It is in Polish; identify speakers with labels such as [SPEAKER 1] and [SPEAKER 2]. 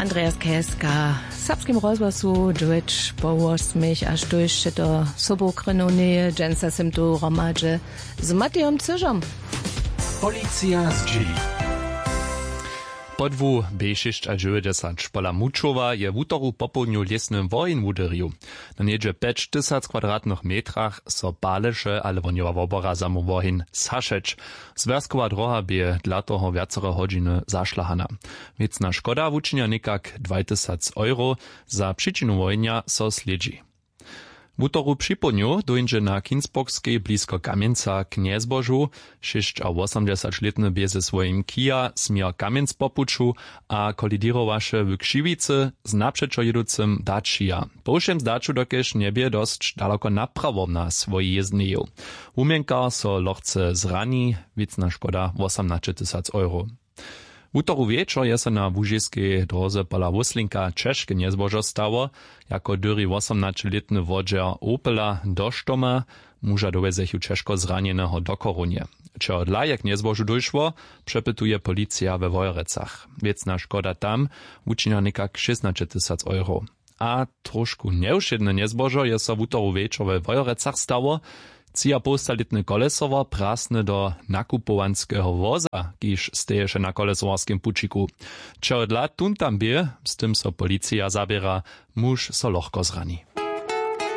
[SPEAKER 1] Andreas Keska, serbskim rozhlasu, džuč po 8 až do do sobokrenunie, džensa sem tu romadže s Matejom Cyžom.
[SPEAKER 2] Policja z Dżili.
[SPEAKER 3] Podwu B6 pola Mučova je v útoru popoludňu lesnym wojen uderil. Na niedzie 5000 kwadratnych metrach so Baleše alebo Njowa zamu wojen Sašeč. Związkowa droha by dla toho viacere hodiny zašlahana. Vecna škoda wučinia nekak 2000 euro, za przyczynu wojenia so sledzi. W útoru przypomniu dojdzie na Kinsburgskiej blisko Kamieńca k Niezbożu 86-letny bie ze swoim Kia smier Kamienc popuczu a kolidirowaše w Krzywicy z naprzeczo jedúcym Dacia. Po všem zdaču dokež nebie dosť daleko naprawo na swojej jezdneju. Umienka so lochce zrani, vicna škoda 18 000 euro. W útoru wieczor je se na łužiskej drodze pola Wuslinka Češke Niezbožo stało, jako dyri 18-letny wodżer Opela doštoma, muža dowezechu Češko zranienego do korunie. Če odlajek Niezbožu dojšło, przepytuje policja we Wojerecach. Wiecna szkoda tam wučinia nekak 16 000 euro. A trošku neušedne Niezbožo je se w útoru wieczor we Wojerecach stało, 3,5-letny kolesovar prasne do nakupovanského voza, kiž steješe na kolesovarskim pučiku. Če odla tun tam bie, s tym so policija zabiera, muž so lohko zrani.